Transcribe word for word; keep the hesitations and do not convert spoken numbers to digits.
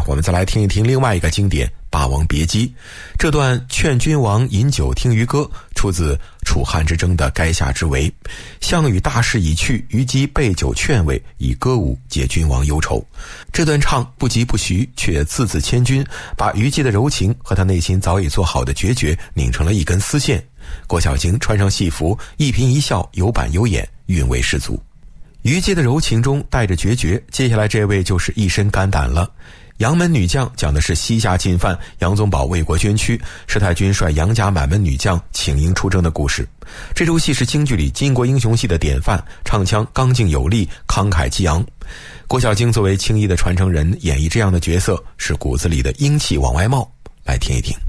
我们再来听一听另外一个经典《霸王别姬》。这段劝君王饮酒听渔歌出自楚汉之争的垓下之围。项羽大势已去，虞姬备酒劝慰，以歌舞解君王忧愁。这段唱不疾不徐，却字字千钧，把虞姬的柔情和他内心早已做好的决绝拧成了一根丝线。郭晓晶穿上戏服，一颦一笑有板有眼，韵味十足。虞姬的柔情中带着决绝，接下来这位就是一身肝胆了。杨门女将讲的是西夏进犯，杨宗保为国捐躯，佘太君率杨家满门女将请缨出征的故事。这出戏是京剧里巾帼英雄戏的典范，唱腔刚劲有力，慷慨激昂。郭晓晶作为青衣的传承人，演绎这样的角色是骨子里的英气往外冒。来听一听。